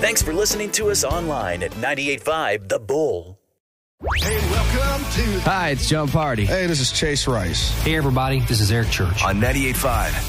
Thanks for listening to us online at 98.5 The Bull. Hey, welcome to... Hi, it's John Party. Hey, this is Chase Rice. Hey, everybody, this is Eric Church. On 98.5